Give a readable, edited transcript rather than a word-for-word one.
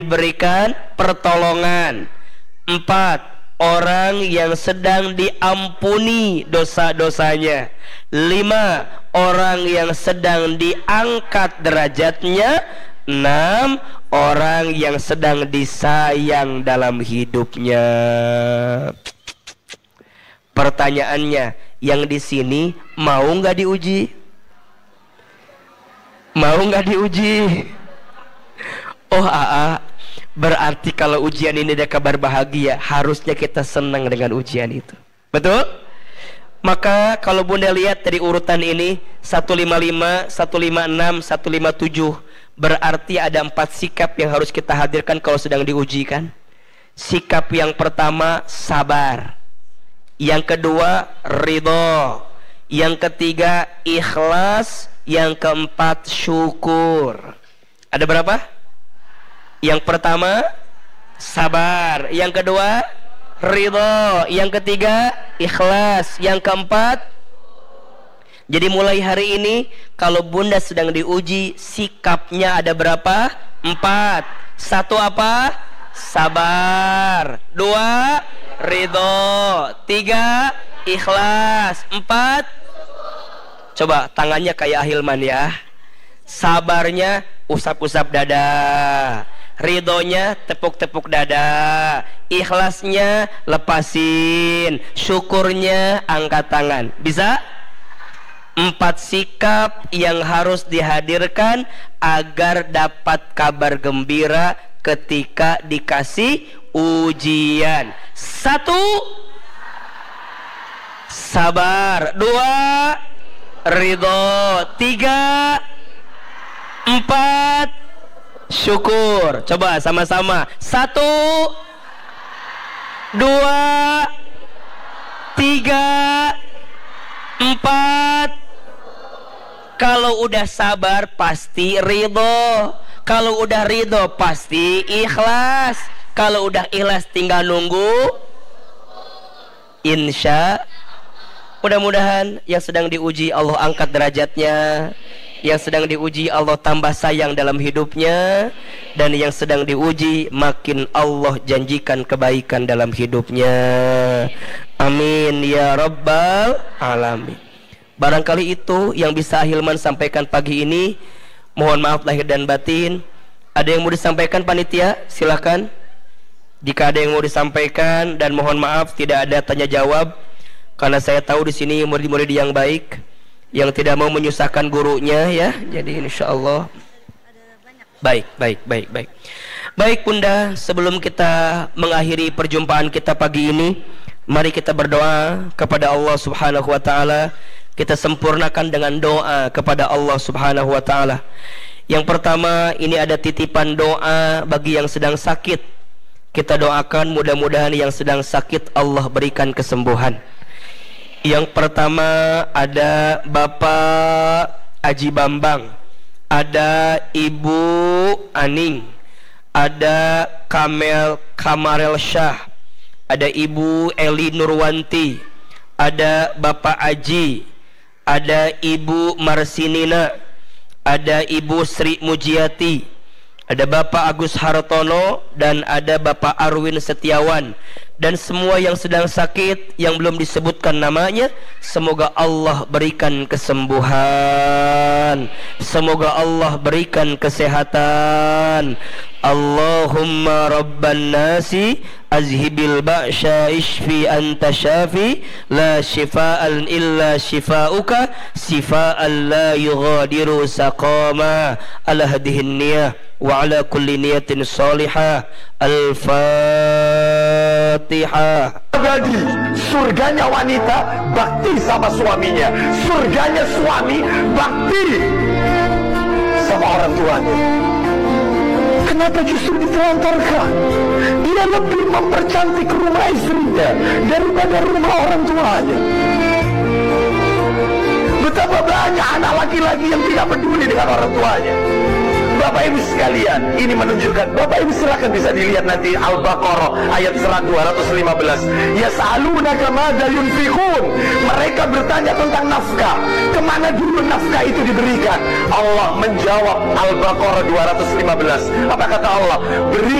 diberikan pertolongan. 4, orang yang sedang diampuni dosa-dosanya. 5, orang yang sedang diangkat derajatnya. 6, orang yang sedang disayang dalam hidupnya. Pertanyaannya, yang di sini mau nggak diuji? Mau nggak diuji? Oh berarti kalau ujian ini ada kabar bahagia, harusnya kita senang dengan ujian itu. Betul? Maka kalau Bunda lihat dari urutan ini 155, 156, 157, berarti ada 4 sikap yang harus kita hadirkan kalau sedang diuji kan? Sikap yang pertama sabar, yang kedua ridho, yang ketiga ikhlas, yang keempat syukur. Ada berapa? Yang pertama sabar, yang kedua ridho, yang ketiga ikhlas, yang keempat. Jadi mulai hari ini kalau Bunda sedang diuji, sikapnya ada berapa? 4. 1 apa? Sabar. 2 ridho. 3 ikhlas. 4. Coba tangannya kayak Ahilman ya. Sabarnya usap-usap dada, ridhonya tepuk-tepuk dada, ikhlasnya lepasin, syukurnya angkat tangan. Bisa? 4 sikap yang harus dihadirkan agar dapat kabar gembira ketika dikasih ujian. 1 sabar, 2 ridho, 3 4 syukur. Coba sama-sama. 1 2 3 4. Kalau udah sabar pasti ridho. Kalau udah ridho pasti ikhlas. Kalau udah ikhlas tinggal nunggu. Insya. Mudah-mudahan yang sedang diuji Allah angkat derajatnya, yang sedang diuji Allah tambah sayang dalam hidupnya, dan yang sedang diuji makin Allah janjikan kebaikan dalam hidupnya. Amin ya rabbal alamin. Barangkali itu yang bisa Ahilman sampaikan pagi ini. Mohon maaf lahir dan batin. Ada yang mau disampaikan panitia? Silakan. Jika ada yang mau disampaikan, dan mohon maaf tidak ada tanya jawab, karena saya tahu di sini murid-murid yang baik, yang tidak mau menyusahkan gurunya ya. Jadi insya Allah baik. Baik Bunda, sebelum kita mengakhiri perjumpaan kita pagi ini, mari kita berdoa kepada Allah Subhanahu wa taala. Kita sempurnakan dengan doa kepada Allah Subhanahu wa taala. Yang pertama, ini ada titipan doa bagi yang sedang sakit. Kita doakan mudah-mudahan yang sedang sakit Allah berikan kesembuhan. Yang pertama ada Bapak Aji Bambang, ada Ibu Aning, ada Kamarel Syah, ada Ibu Eli Nurwanti, ada Bapak Aji, ada Ibu Marsinina, ada Ibu Sri Mujiati, ada Bapak Agus Hartono, dan ada Bapak Arwin Setiawan. Dan semua yang sedang sakit yang belum disebutkan namanya, semoga Allah berikan kesembuhan, semoga Allah berikan kesehatan. Allahumma rabban nasi azhibil ba'sya ishfi anta syafi la shifaan illa shifauka sifaan la yughadiru saqama. Ala hadihin niyah wa ala kulli niyatin salihah. Al-Fatihah. Jadi surganya wanita bakti sama suaminya, surganya suami bakti sama orang tuanya. Kenapa justru ditelantarkan? Dia lebih mempercantik rumah istrinya daripada rumah orang tuanya. Betapa banyak anak laki-laki yang tidak peduli dengan orang tuanya. Bapak Ibu sekalian, ini menunjukkan, Bapak Ibu silakan bisa dilihat nanti Al-Baqarah ayat 215. Yas'alunaka madza yunfiqun. Mereka bertanya tentang nafkah. Kemana dulu nafkah itu diberikan? Allah menjawab, Al-Baqarah 215. Apa kata Allah? Beri